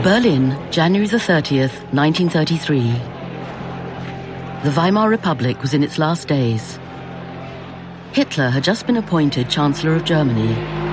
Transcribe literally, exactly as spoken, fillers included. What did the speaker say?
Berlin, January the thirtieth, nineteen thirty-three. The Weimar Republic was in its last days. Hitler had just been appointed Chancellor of Germany.